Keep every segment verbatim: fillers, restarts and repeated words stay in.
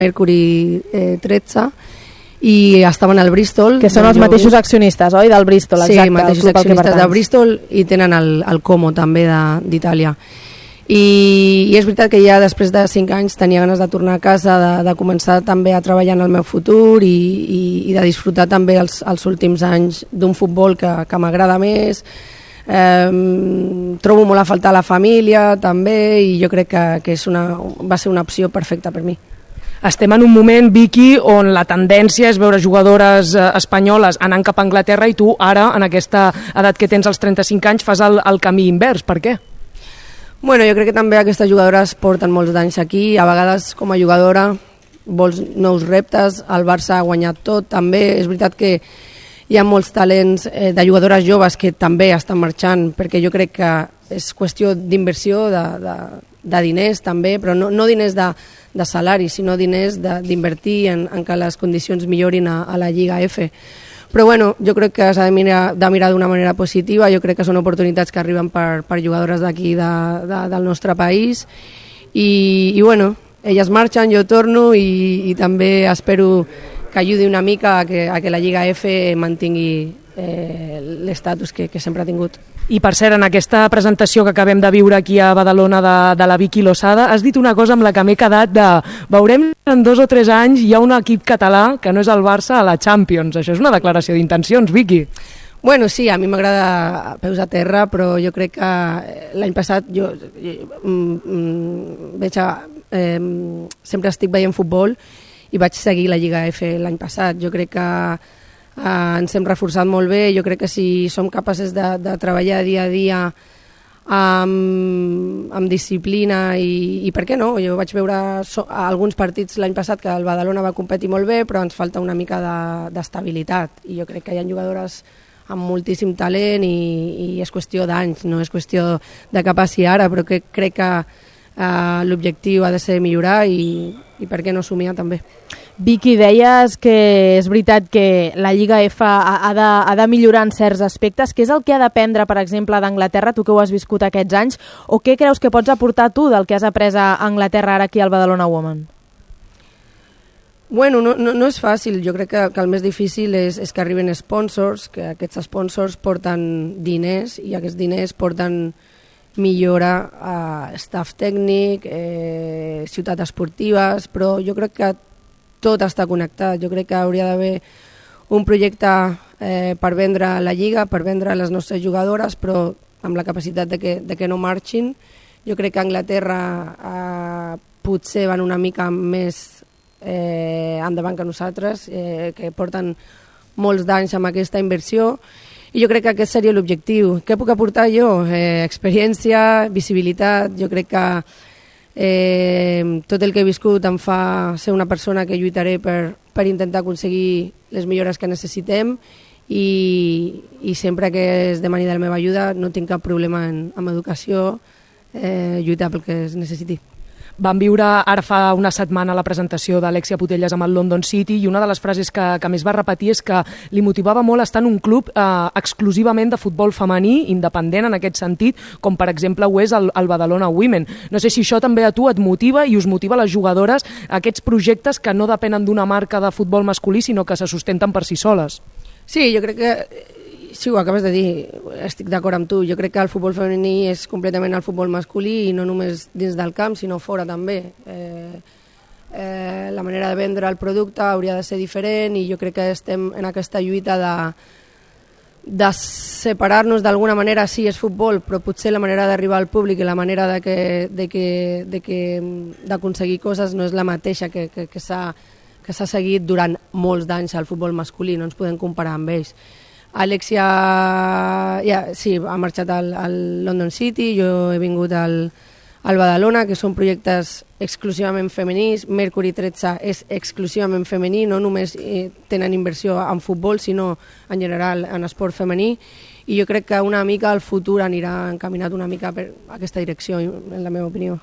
Mercury eh, tretze, i estaven al Bristol. Que són els mateixos accionistes, oi? Del Bristol, exacte. Sí, mateixos accionistes del Bristol, i tenen el, el Como també d'Itàlia. I, I és veritat que ja després de cinc anys tenia ganes de tornar a casa, de, de començar també a treballar en el meu futur i, i, i de disfrutar també els, els últims anys d'un futbol que, que m'agrada més. Eh, trobo molt a faltar la família també, i jo crec que, que és una, va ser una opció perfecta per mi. Estem en un moment, Vicky, on la tendència és veure jugadores eh, espanyoles anant cap a Anglaterra, i tu ara, en aquesta edat que tens, als trenta-cinc anys, fas el, el camí invers. Per què? Bueno, jo crec que també aquestes jugadores porten molts d'anys aquí. A vegades, com a jugadora, vols nous reptes. El Barça ha guanyat tot, també. És veritat que hi ha molts talents eh, de jugadores joves que també estan marxant, perquè jo crec que és qüestió d'inversió, de, de, de diners també, però no, no diners de, de salari, sinó diners d'invertir en, en que les condicions millorin a, a la Lliga F. Però bueno, jo crec que s'ha de mirar, de mirar d'una manera positiva. Jo crec que són oportunitats que arriben per, per jugadores d'aquí de, de, del nostre país, i, i bueno, elles marxen, jo torno, i, i també espero que ajudi una mica a que, a que la Lliga F mantingui eh, l'estatus que, que sempre ha tingut. I per cert, en aquesta presentació que acabem de viure aquí a Badalona de, de la Vicky Losada, has dit una cosa amb la que m'he quedat de veurem en dos o tres anys hi ha un equip català que no és el Barça a la Champions. Això és una declaració d'intencions, Vicky. Bueno, sí, a mi m'agrada peus a terra, però jo crec que l'any passat jo, jo mm, veig a, eh, sempre estic veient futbol i vaig seguir la Lliga F l'any passat. Jo crec que Uh, ens hem reforçat molt bé. Jo crec que si som capaces de, de treballar dia a dia amb, amb disciplina i, i per què no? Jo vaig veure so, alguns partits l'any passat que el Badalona va competir molt bé, però ens falta una mica d'estabilitat, i jo crec que hi ha jugadores amb moltíssim talent i, i és qüestió d'anys, no és qüestió de que passi ara, però que crec que uh, l'objectiu ha de ser millorar, i, i per què no somiar també. Vicky, deies que és veritat que la Lliga F ha, ha, de, ha de millorar en certs aspectes. Què és el que ha d'aprendre, per exemple, d'Anglaterra, tu que ho has viscut aquests anys, o què creus que pots aportar tu del que has après a Anglaterra ara aquí al Badalona Women? Bueno, no, no, no és fàcil. Jo crec que, que el més difícil és, és que arriben sponsors, que aquests sponsors porten diners, i aquests diners porten millora a staff tècnic, eh, ciutats esportives, però jo crec que tot està connectat. Jo crec que hauria d'haver un projecte eh, per vendre la Lliga, per vendre les nostres jugadores, però amb la capacitat de que, de que no marxin. Jo crec que Anglaterra eh, potser van una mica més eh, endavant que nosaltres, eh, que porten molts d'anys amb aquesta inversió, i jo crec que aquest seria l'objectiu. Què puc aportar jo? Eh, experiència, visibilitat. Jo crec que Eh, tot el que he viscut em fa ser una persona que lluitaré per, per intentar aconseguir les millores que necessitem, i, i sempre que es demani de la meva ajuda no tinc cap problema en, amb educació, eh, lluitar pel que es necessiti. Vam viure ara fa una setmana la presentació d'Alexia Putellas amb el London City, i una de les frases que, que més va repetir és que li motivava molt estar en un club eh, exclusivament de futbol femení, independent en aquest sentit, com per exemple ho és el, el Badalona Women. No sé si això també a tu et motiva i us motiva a les jugadores, aquests projectes que no depenen d'una marca de futbol masculí, sinó que se sustenten per si soles. Sí, jo crec que sí, ho acabes de dir, estic d'acord amb tu. Jo crec que el futbol femení és completament el futbol masculí, i no només dins del camp, sinó fora també. Eh, eh, la manera de vendre el producte hauria de ser diferent, i jo crec que estem en aquesta lluita de, de separar-nos d'alguna manera. Sí, és futbol, però potser la manera d'arribar al públic i la manera de que, de que, de que, d'aconseguir coses no és la mateixa que, que, que s'ha que s'ha seguit durant molts d'anys al futbol masculí. No ens podem comparar amb ells. Alexia ja, sí, ha marxat al, al London City, jo he vingut al, al Badalona, que són projectes exclusivament femenins. Mercury tretze és exclusivament femení, no només eh, tenen inversió en futbol, sinó en general en esport femení, i jo crec que una mica el futur anirà encaminat una mica per aquesta direcció, en la meva opinió.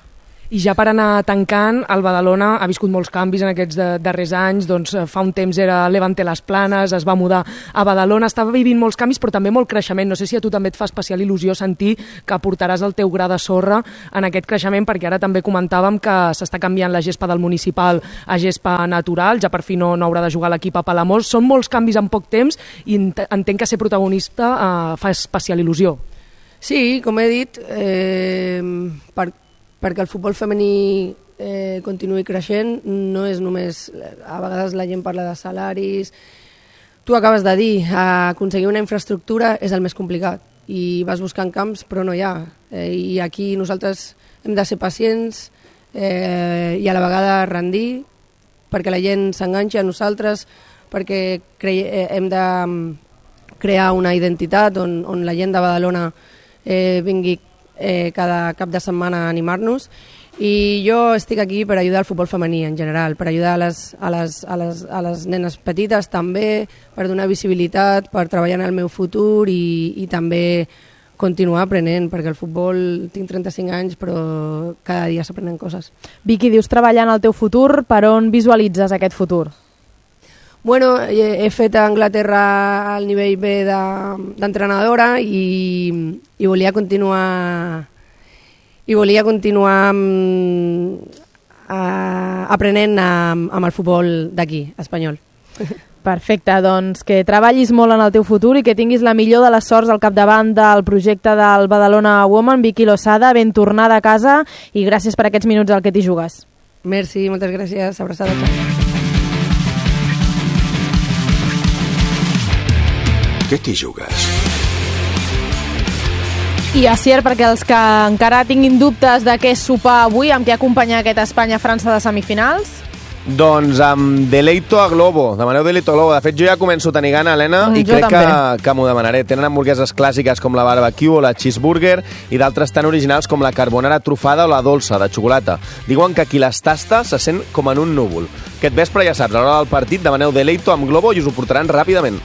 I ja per anar tancant, el Badalona ha viscut molts canvis en aquests de, darrers anys, doncs fa un temps era Levante les Planes, es va mudar a Badalona, estava vivint molts canvis però també molt creixement. No sé si a tu també et fa especial il·lusió sentir que aportaràs el teu gra de sorra en aquest creixement, perquè ara també comentàvem que s'està canviant la gespa del municipal a gespa natural, ja per fi no, no haurà de jugar l'equip a Palamós. Són molts canvis en poc temps i entenc que ser protagonista eh, fa especial il·lusió. Sí, com he dit, eh, per perquè el futbol femení eh, continuï creixent, no és només... A vegades la gent parla de salaris... Tu acabes de dir, aconseguir una infraestructura és el més complicat i vas buscant camps però no hi ha. Eh, I aquí nosaltres hem de ser pacients eh, i a la vegada rendir perquè la gent s'enganxa a nosaltres, perquè cre- eh, hem de crear una identitat on, on la gent de Badalona eh, vingui Eh, cada cap de setmana a animar-nos, i jo estic aquí per ajudar al futbol femení en general, per ajudar a les, a les, a les, a les nenes petites també, per donar visibilitat, per treballar en el meu futur i, i també continuar aprenent, perquè el futbol, tinc trenta-cinc anys però cada dia s'aprenen coses. Vicky, dius treballar en el teu futur, per on visualitzes aquest futur? Bueno, he, he fet a Anglaterra al nivell B d'entrenadora de, i, i volia continuar i volia continuar uh, aprenent amb, amb el futbol d'aquí, espanyol. Perfecte, doncs que treballis molt en el teu futur i que tinguis la millor de les sorts al capdavant del projecte del Badalona Women. Vicky Losada, ben tornada a casa i gràcies per aquests minuts al que t'hi jugues. Merci, moltes gràcies, abraçada. Què t'hi jugues? I a Sier, perquè els que encara tinguin dubtes de què és sopar avui, amb què acompanyar aquest Espanya-França de semifinals? Doncs amb Deleito a Globo. Demaneu Deleito a Globo. De fet, jo ja començo a tenir gana, Helena, mm, i crec també. que, que m'ho demanaré. Tenen hamburgueses clàssiques com la barbecue o la cheeseburger i d'altres tan originals com la carbonara trufada o la dolça de xocolata. Diuen que qui les tasta se sent com en un núvol. Aquest vespre, ja saps, a l'hora del partit demaneu Deleito amb Globo i us ho portaran ràpidament.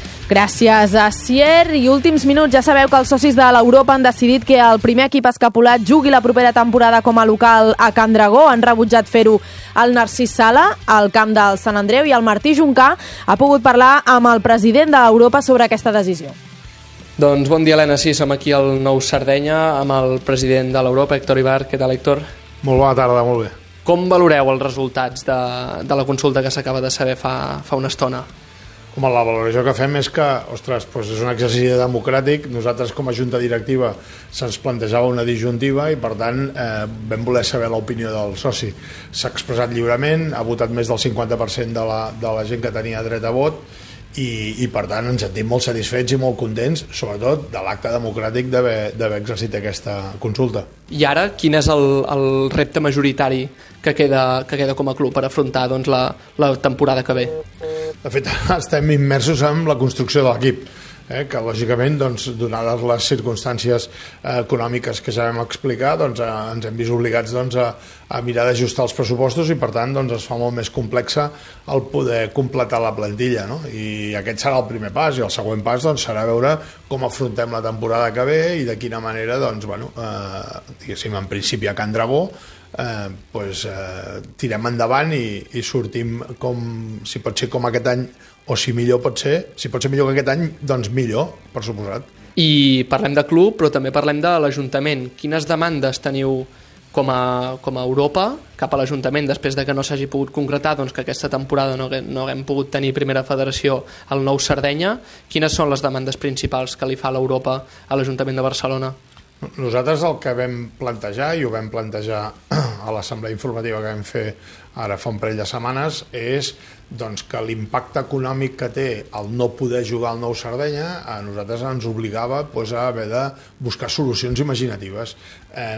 Gràcies a Sier. I últims minuts, ja sabeu que els socis de l'Europa han decidit que el primer equip escapulat jugui la propera temporada com a local a Can Dragó. Han rebutjat fer-ho el Narcís Sala, al camp del Sant Andreu, i el Martí Juncà ha pogut parlar amb el president de l'Europa sobre aquesta decisió. Doncs bon dia, Helena. Sí, som aquí al Nou Sardenya amb el president de l'Europa, Héctor Ibar. Què tal, Héctor? Molt bona tarda, molt bé. Com valoreu els resultats de, de la consulta que s'acaba de saber fa, fa una estona? Home, la valoració que fem és que, ostres, doncs és un exercici democràtic. Nosaltres, com a junta directiva, se'ns plantejava una disjuntiva i, per tant, eh, vam voler saber l'opinió del soci. S'ha expressat lliurement, ha votat més del cinquanta per cent de la, de la gent que tenia dret a vot i, i per tant, ens sentim molt satisfets i molt contents, sobretot de l'acte democràtic d'haver exercit aquesta consulta. I ara, quin és el, el repte majoritari que queda, que queda com a club per afrontar doncs, la, la temporada que ve? De fet, estem immersos en la construcció de l'equip, eh, que lògicament, doncs, donades les circumstàncies eh, econòmiques que ja vam explicar, doncs, eh, ens hem vist obligats doncs, a, a mirar d'ajustar els pressupostos i per tant doncs, es fa molt més complexa el poder completar la plantilla, no? I aquest serà el primer pas, i el següent pas doncs, serà veure com afrontem la temporada que ve i de quina manera, doncs, bueno, eh, diguéssim, en principi a Can Dragó, Eh, pues, eh, tirem endavant i, i sortim com, si pot ser com aquest any o si millor pot ser, si pot ser millor que aquest any, doncs millor, per suposat. I parlem de club, però també parlem de l'Ajuntament. Quines demandes teniu com a, com a Europa cap a l'Ajuntament després de que no s'hagi pogut concretar doncs, que aquesta temporada no, no haguem pogut tenir primera federació al Nou Sardenya? Quines són les demandes principals que li fa l'Europa a l'Ajuntament de Barcelona? Nosaltres el que vam plantejar, i ho vam plantejar a l'assemblea informativa que vam fer ara fa un parell de setmanes, és doncs, que l'impacte econòmic que té el no poder jugar al Nou Sardenya a nosaltres ens obligava doncs, a haver de buscar solucions imaginatives. Eh,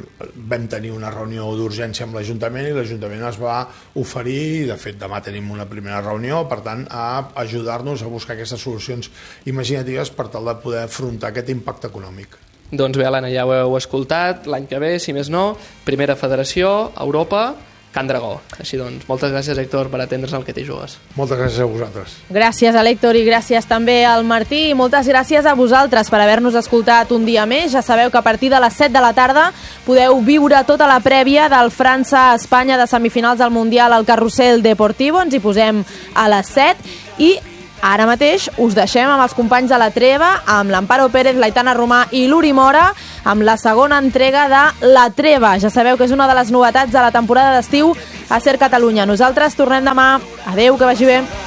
vam tenir una reunió d'urgència amb l'Ajuntament i l'Ajuntament es va oferir, i de fet demà tenim una primera reunió, per tant, a ajudar-nos a buscar aquestes solucions imaginatives per tal de poder afrontar aquest impacte econòmic. Doncs bé, Helena, ja ho heu escoltat, l'any que ve, si més no, primera federació, Europa, Can Dragó. Així doncs, moltes gràcies, Héctor, per atendre's al Que t'hi jugues. Moltes gràcies a vosaltres. Gràcies a l'Héctor i gràcies també al Martí, i moltes gràcies a vosaltres per haver-nos escoltat un dia més. Ja sabeu que a partir de les set de la tarda podeu viure tota la prèvia del França-Espanya de semifinals del Mundial al Carrusel Deportivo. Ens hi posem a les set i ara mateix us deixem amb els companys de la Treva, amb l'Amparo Pérez, l'Aitana Romà i l'Uri Mora, amb la segona entrega de La Treva. Ja sabeu que és una de les novetats de la temporada d'estiu a Ser Catalunya. Nosaltres tornem demà. Adeu, que vagi bé.